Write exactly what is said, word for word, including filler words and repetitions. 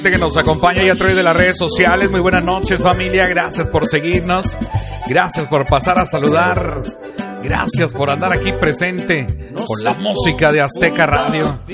Que nos acompaña y a través de las redes sociales. Muy buenas noches, familia. Gracias por seguirnos. Gracias por pasar a saludar. Gracias por andar aquí presente con la música de Azteca Radio.